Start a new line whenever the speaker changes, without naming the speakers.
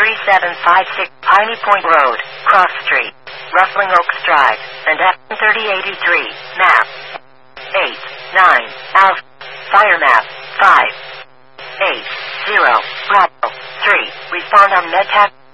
3756 Piney Point Road, Cross Street, Rustling Oaks Drive, and F3083, map 89, Alpha, fire map 580, Bravo 3, respond on MedTac.